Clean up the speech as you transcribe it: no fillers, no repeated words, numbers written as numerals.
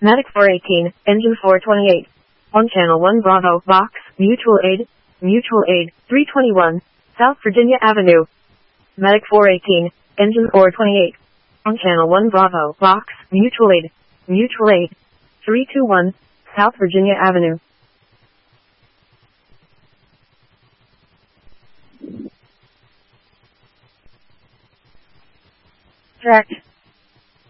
Medic 418, Engine 428. On Channel 1 Bravo, Box, Mutual Aid, 321, South Virginia Avenue. Medic 418, Engine 428. On Channel 1 Bravo, Box, Mutual Aid, 321, South Virginia Avenue. Tracked.